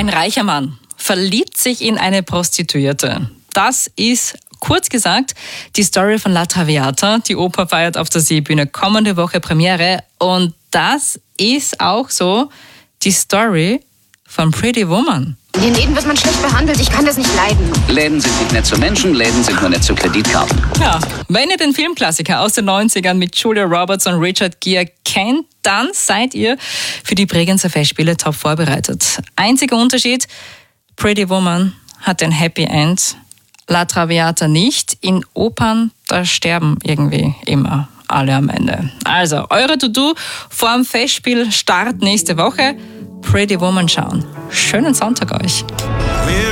Ein reicher Mann verliebt sich in eine Prostituierte. Das ist, kurz gesagt, die Story von La Traviata. Die Oper feiert auf der Seebühne kommende Woche Premiere. Und das ist auch so die Story von Pretty Woman. In den Läden wird man schlecht behandelt, ich kann das nicht leiden. Läden sind nicht nett zu Menschen, Läden sind nur nett zu Kreditkarten. Ja, wenn ihr den Filmklassiker aus den 90ern mit Julia Roberts und Richard Gere kennt, dann seid ihr für die Bregenzer Festspiele top vorbereitet. Einziger Unterschied, Pretty Woman hat ein Happy End, La Traviata nicht. In Opern, da sterben irgendwie immer alle am Ende. Also, eure To-Do vorm Festspielstart nächste Woche. Pretty Woman schauen. Schönen Sonntag euch.